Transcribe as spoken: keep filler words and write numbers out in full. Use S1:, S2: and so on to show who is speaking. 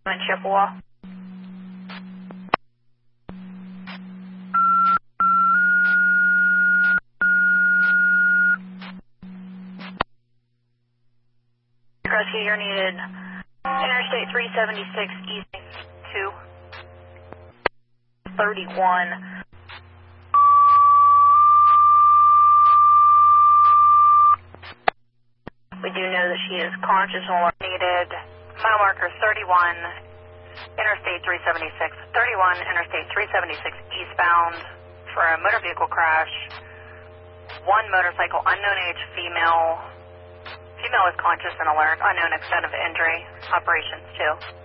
S1: in Chippewa. Rescue, you're needed. Interstate three seventy-six East two thirty-one. We do know that she is conscious and alert. Needed. Mile marker thirty-one, Interstate three seventy-six. thirty-one, Interstate three seventy-six eastbound for a motor vehicle crash. One motorcycle, unknown age, female. Female is conscious and alert. Unknown extent of injury. Operations two.